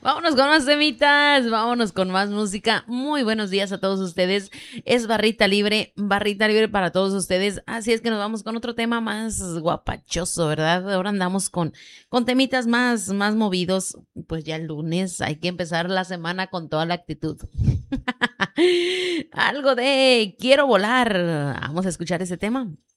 Vámonos con más temitas, vámonos con más música. Muy buenos días a todos ustedes. Es barrita libre para todos ustedes. Así es que nos vamos con otro tema más guapachoso, ¿verdad? Ahora andamos con temitas más movidos. Pues ya el lunes hay que empezar la semana con toda la actitud. Algo de quiero volar. Vamos a escuchar ese tema.